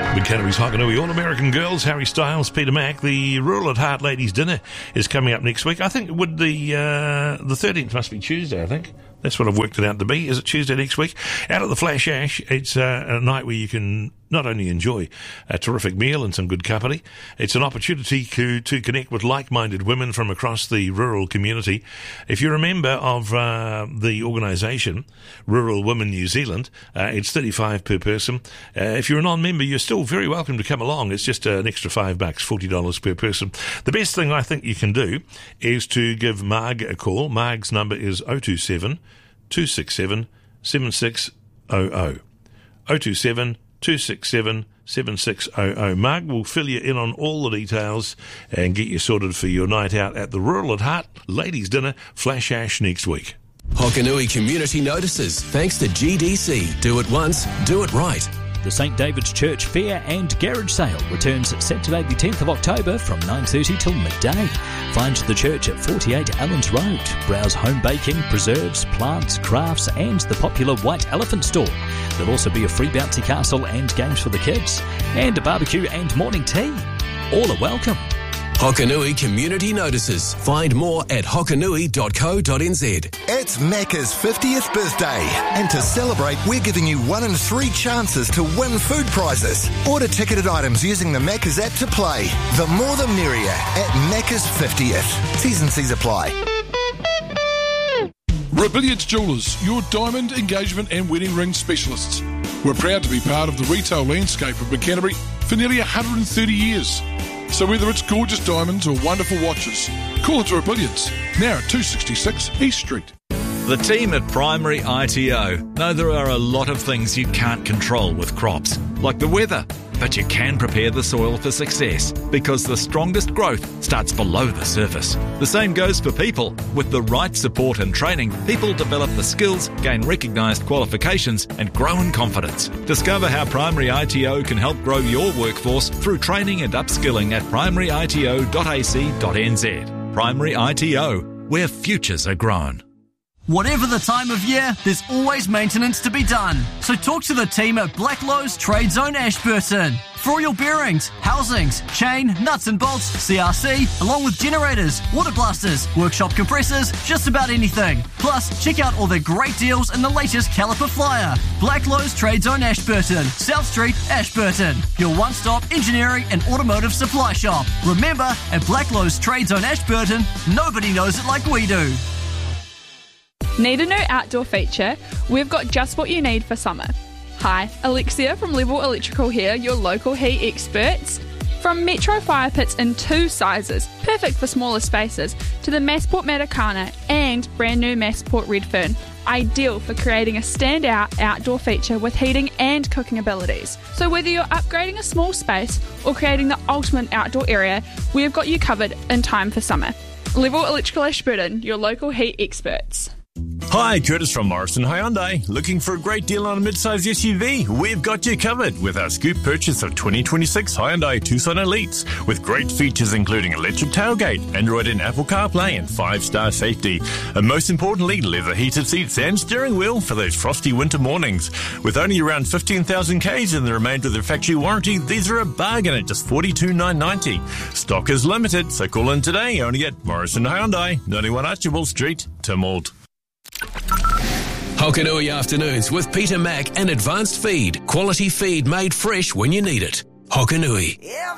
Big Canterbury's Hokanui All-American Girls, Harry Styles, Peter Mack. The Rural at Heart Ladies Dinner is coming up next week. I think would the 13th must be Tuesday, I think. That's what I've worked it out to be. Is it Tuesday next week? Out at the Flash Ash, it's a night where you can not only enjoy a terrific meal and some good company, it's an opportunity to connect with like-minded women from across the rural community. If you're a member of the organisation, Rural Women New Zealand, it's $35 per person. If you're a non-member, you're still very welcome to come along. It's just an extra $5, $40 per person. The best thing I think you can do is to give Marg a call. Marg's number is 027 267 7600. 027 267 7600. Mark will fill you in on all the details and get you sorted for your night out at the Rural at Heart Ladies Dinner, Flash Ash next week. Hokanui Community Notices, thanks to GDC. Do it once, do it right. The St David's Church Fair and Garage Sale returns Saturday the 10th of October from 9:30 till midday. Find the church at 48 Allens Road. Browse home baking, preserves, plants, crafts and the popular White Elephant store. There'll also be a free bouncy castle and games for the kids. And a barbecue and morning tea. All are welcome. Hokanui Community Notices. Find more at hokanui.co.nz. It's Macca's 50th birthday, and to celebrate, we're giving you 1 in 3 chances to win food prizes. Order ticketed items using the Macca's app to play. The more the merrier at Macca's 50th. T's and C's apply. Rebellions Jewellers, your diamond, engagement and wedding ring specialists. We're proud to be part of the retail landscape of Canterbury for nearly 130 years. So whether it's gorgeous diamonds or wonderful watches, call it Rebellions, now at 266 East Street. The team at Primary ITO know there are a lot of things you can't control with crops, like the weather, but you can prepare the soil for success because the strongest growth starts below the surface. The same goes for people. With the right support and training, people develop the skills, gain recognised qualifications and grow in confidence. Discover how Primary ITO can help grow your workforce through training and upskilling at primaryito.ac.nz. Primary ITO, where futures are grown. Whatever the time of year, there's always maintenance to be done. So talk to the team at Blacklowe's Trade Zone Ashburton. For all your bearings, housings, chain, nuts and bolts, CRC, along with generators, water blasters, workshop compressors, just about anything. Plus, check out all their great deals and the latest caliper flyer. Blacklowe's Trade Zone Ashburton, South Street, Ashburton. Your one-stop engineering and automotive supply shop. Remember, at Blacklowe's Trade Zone Ashburton, nobody knows it like we do. Need a new outdoor feature? We've got just what you need for summer. Hi, Alexia from Level Electrical here, your local heat experts. From Metro fire pits in 2 sizes, perfect for smaller spaces, to the Massport Matakana and brand new Massport Redfern, ideal for creating a standout outdoor feature with heating and cooking abilities. So whether you're upgrading a small space or creating the ultimate outdoor area, we've got you covered in time for summer. Level Electrical Ashburton, your local heat experts. Hi, Curtis from Morrison Hyundai. Looking for a great deal on a mid-size SUV? We've got you covered with our scoop purchase of 2026 Hyundai Tucson Elites with great features including electric tailgate, Android and Apple CarPlay and 5-star safety. And most importantly, leather heated seats and steering wheel for those frosty winter mornings. With only around 15,000 Ks and the remainder of their factory warranty, these are a bargain at just $42,990. Stock is limited, so call in today only at Morrison Hyundai, 91 Archibald Street, Tynwald. Hokanui Afternoons with Peter Mack and Advanced Feed. Quality feed made fresh when you need it. Hokanui.